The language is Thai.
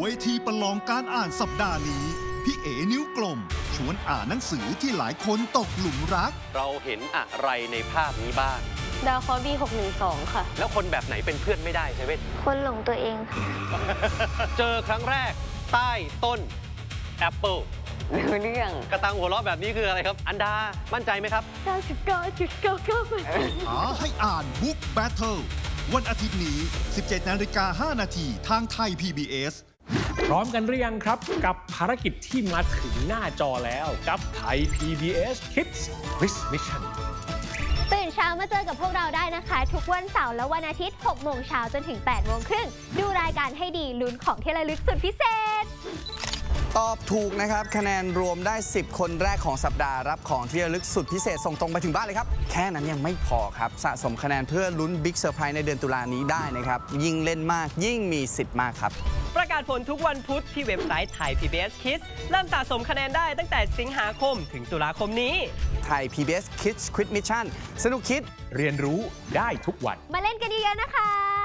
วทีประลองการอ่านสัปดาห์นี้พี่เอ๋นิ้วกลมชวนอ่านหนังสือที่หลายคนตกหลุมรักเราเห็นอะไรในภาพนี้บ้างดาวเคราะห์ B612 ค่ะแล้วคนแบบไหนเป็นเพื่อนไม่ได้ใช่ไหมคนหลงตัวเองค่ะเจอครั้งแรกใต้ต้นแอปเปิลเรื่องกระตังหัวเราะแบบนี้คืออะไรครับอันดามั่นใจไหมครับ 99.99% หาให้อ่านบุ๊กแบทเทิลวันอาทิตย์นี้ 17:05 นาทีทางไทย PBS พร้อมกันหรือยังครับกับภารกิจที่มาถึงหน้าจอแล้วกับไทย PBS Kids Quiz Mission ตื่นเช้ามาเจอกับพวกเราได้นะคะทุกวันเสาร์และวันอาทิตย์ 6 โมงเช้าจนถึง 8 โมงครึ่งดูรายการให้ดีลุ้นของที่ระลึกสุดพิเศษตอบถูกนะครับคะแนนรวมได้10คนแรกของสัปดาห์รับของที่ระลึกสุดพิเศษส่งตรงไปถึงบ้านเลยครับแค่นั้นยังไม่พอครับสะสมคะแนนเพื่อลุ้นบิ๊กเซอร์ไพรส์ในเดือนตุลานี้ได้นะครับยิ่งเล่นมากยิ่งมีสิทธิ์มากครับประกาศผลทุกวันพุธที่เว็บไซต์ไทย PBS Kids เริ่มสะสมคะแนนได้ตั้งแต่สิงหาคมถึงตุลาคมนี้ไทย PBS Kids Quiz Mission สนุกคิดเรียนรู้ได้ทุกวันมาเล่นกันเยอะๆนะคะ